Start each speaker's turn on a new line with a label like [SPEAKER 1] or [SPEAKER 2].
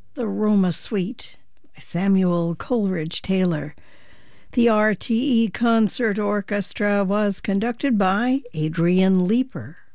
[SPEAKER 1] The Roma Suite by Samuel Coleridge Taylor. The RTE Concert Orchestra was conducted by Adrian Leeper.